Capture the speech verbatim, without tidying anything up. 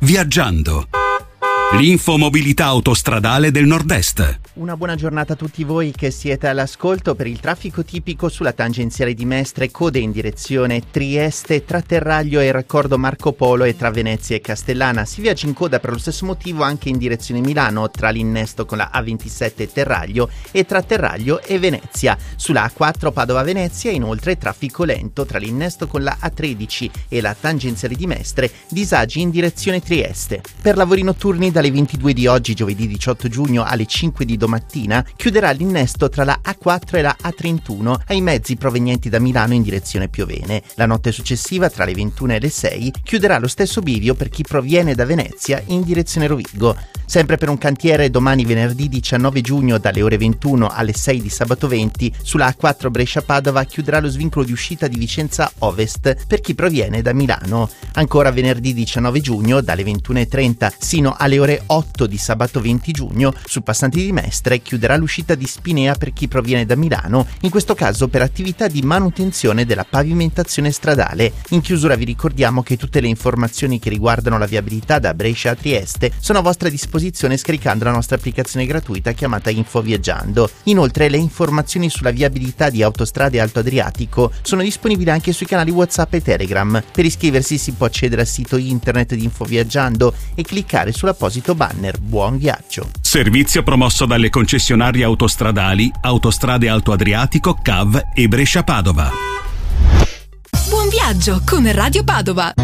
Viaggiando. L'infomobilità autostradale del Nord-Est. Una buona giornata a tutti voi che siete all'ascolto. Per il traffico tipico sulla tangenziale di Mestre, code in direzione Trieste tra Terraglio e il raccordo Marco Polo e tra Venezia e Castellana. Si viaggia in coda per lo stesso motivo anche in direzione Milano, tra l'innesto con la A ventisette e Terraglio e tra Terraglio e Venezia. Sulla A quattro Padova-Venezia inoltre traffico lento tra l'innesto con la A tredici e la tangenziale di Mestre, disagi in direzione Trieste. Per lavori notturni dalle ventidue di oggi, giovedì diciotto giugno, alle cinque di domattina chiuderà l'innesto tra la A quattro e la A trentuno ai mezzi provenienti da Milano in direzione Piovene. La notte successiva, tra le ventuno e le sei, chiuderà lo stesso bivio per chi proviene da Venezia in direzione Rovigo. Sempre per un cantiere, domani venerdì diciannove giugno dalle ore ventuno alle sei di sabato venti sulla A quattro Brescia-Padova chiuderà lo svincolo di uscita di Vicenza Ovest per chi proviene da Milano. Ancora venerdì diciannove giugno dalle ventuno e trenta sino alle ore otto di sabato venti giugno sul passante di Mestre chiuderà l'uscita di Spinea per chi proviene da Milano, in questo caso per attività di manutenzione della pavimentazione stradale. In chiusura vi ricordiamo che tutte le informazioni che riguardano la viabilità da Brescia a Trieste sono a vostra disposizione scaricando la nostra applicazione gratuita chiamata Info Viaggiando. Inoltre le informazioni sulla viabilità di Autostrade Alto Adriatico sono disponibili anche sui canali WhatsApp e Telegram. Per iscriversi si può accedere al sito internet di Info Viaggiando e cliccare sull'apposito banner. Buon viaggio! Servizio promosso dalle concessionarie autostradali Autostrade Alto Adriatico, C A V e Brescia Padova. Buon viaggio con Radio Padova!